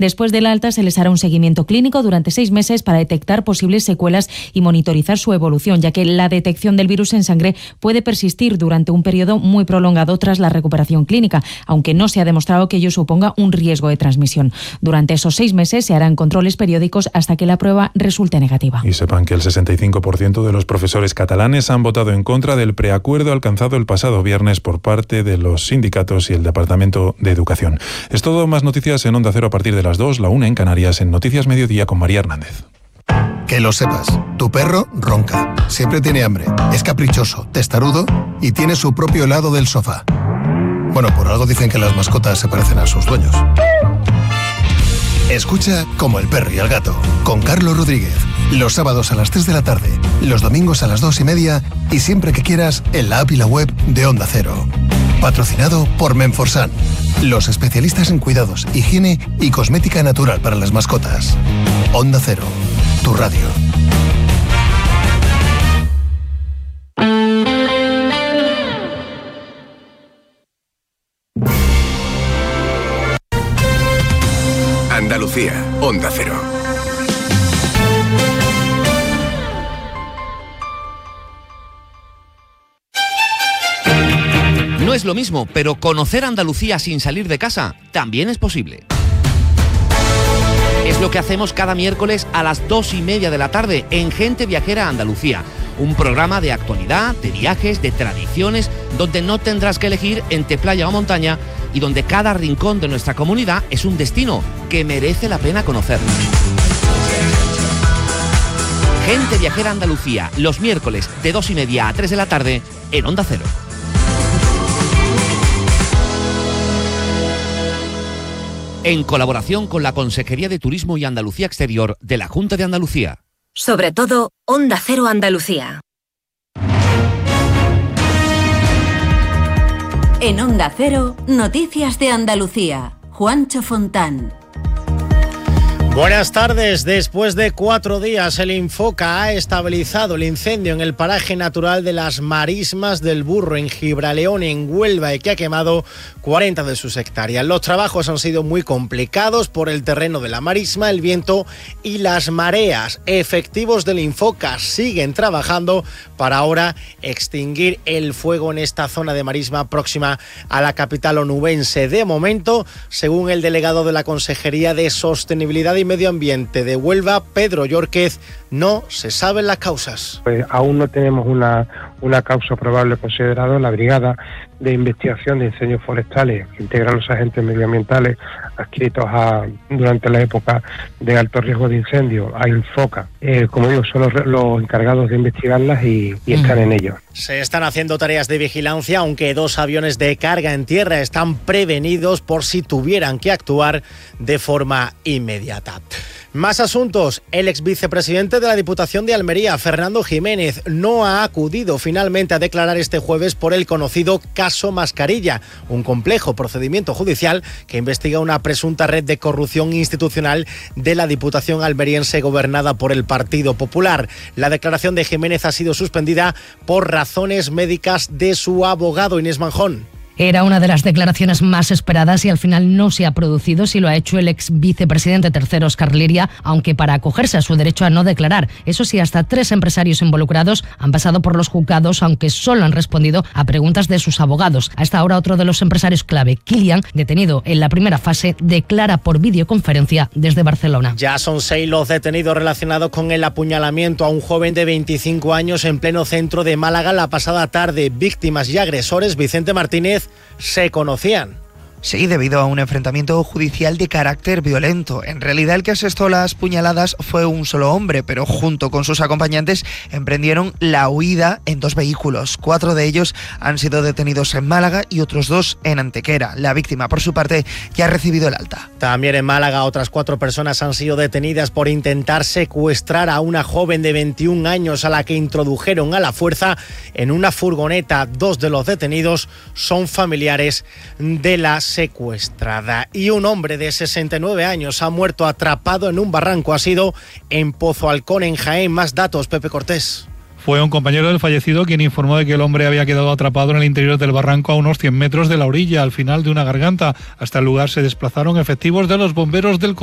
Después del alta se les hará un seguimiento clínico durante 6 meses para detectar posibles secuelas y monitorizar su evolución, ya que la detección del virus en sangre puede persistir durante un periodo muy prolongado tras la recuperación clínica, aunque no se ha demostrado que ello suponga un riesgo de transmisión. Durante esos 6 meses se harán controles periódicos hasta que la prueba resulte negativa. Y sepan que el 65% de los profesores catalanes han votado en contra del preacuerdo alcanzado el pasado viernes por parte de los sindicatos y el Departamento de Educación. Es todo, más noticias en Onda Cero a partir de las 2, la 1 en Canarias, en Noticias Mediodía con María Hernández. Que lo sepas, tu perro ronca, siempre tiene hambre, es caprichoso, testarudo y tiene su propio helado del sofá. Bueno, por algo dicen que las mascotas se parecen a sus dueños. Escucha Como el perro y el gato, con Carlos Rodríguez. Los sábados a las 3 de la tarde, los domingos a las 2:30 y siempre que quieras en la app y la web de Onda Cero. Patrocinado por Menforsan, los especialistas en cuidados, higiene y cosmética natural para las mascotas. Onda Cero, tu radio. Andalucía, Onda Cero. No es lo mismo, pero conocer Andalucía sin salir de casa también es posible. Es lo que hacemos cada miércoles a las 2:30 de la tarde en Gente Viajera Andalucía. Un programa de actualidad, de viajes, de tradiciones, donde no tendrás que elegir entre playa o montaña y donde cada rincón de nuestra comunidad es un destino que merece la pena conocer. Gente Viajera Andalucía, los miércoles de 2:30 a 3 de la tarde en Onda Cero. En colaboración con la Consejería de Turismo y Andalucía Exterior de la Junta de Andalucía. Sobre todo, Onda Cero Andalucía. En Onda Cero, Noticias de Andalucía. Juancho Fontán. Buenas tardes. Después de 4 días, el Infoca ha estabilizado el incendio en el paraje natural de las Marismas del Burro, en Gibraleón, en Huelva, y que ha quemado 40 de sus hectáreas. Los trabajos han sido muy complicados por el terreno de la marisma, el viento y las mareas. Efectivos del Infoca siguen trabajando para ahora extinguir el fuego en esta zona de marisma próxima a la capital onubense. De momento, según el delegado de la Consejería de Sostenibilidad y Medio Ambiente de Huelva, Pedro Llórquez, no se saben las causas. Pues aún no tenemos una causa probable considerada. La Brigada de Investigación de Incendios Forestales, que integra los agentes medioambientales adscritos durante la época de alto riesgo de incendio, a Infoca, como digo, son los encargados de investigarlas y están en ello. Se están haciendo tareas de vigilancia, aunque 2 aviones de carga en tierra están prevenidos por si tuvieran que actuar de forma inmediata. Más asuntos. El ex vicepresidente de la Diputación de Almería, Fernando Jiménez, no ha acudido finalmente a declarar este jueves por el conocido caso Mascarilla, un complejo procedimiento judicial que investiga una presunta red de corrupción institucional de la Diputación almeriense gobernada por el Partido Popular. La declaración de Jiménez ha sido suspendida por razones médicas de su abogado, Inés Manjón. Era una de las declaraciones más esperadas y al final no se ha producido, si lo ha hecho el ex vicepresidente tercero Óscar Liria, aunque para acogerse a su derecho a no declarar. Eso sí, hasta 3 empresarios involucrados han pasado por los juzgados, aunque solo han respondido a preguntas de sus abogados. Hasta ahora otro de los empresarios clave, Kilian, detenido en la primera fase, declara por videoconferencia desde Barcelona. Ya son 6 los detenidos relacionados con el apuñalamiento a un joven de 25 años en pleno centro de Málaga la pasada tarde. Víctimas y agresores, Vicente Martínez, se conocían. Sí, debido a un enfrentamiento judicial de carácter violento. En realidad el que asestó las puñaladas fue un solo hombre, pero junto con sus acompañantes emprendieron la huida en 2 vehículos. 4 de ellos han sido detenidos en Málaga y otros 2 en Antequera. La víctima, por su parte, ya ha recibido el alta. También en Málaga otras 4 personas han sido detenidas por intentar secuestrar a una joven de 21 años a la que introdujeron a la fuerza en una furgoneta. 2 de los detenidos son familiares de la secuestrada. Y un hombre de 69 años ha muerto atrapado en un barranco. Ha sido en Pozo Alcón, en Jaén. Más datos, Pepe Cortés. Fue un compañero del fallecido quien informó de que el hombre había quedado atrapado en el interior del barranco a unos 100 metros de la orilla, al final de una garganta. Hasta el lugar se desplazaron efectivos de los bomberos del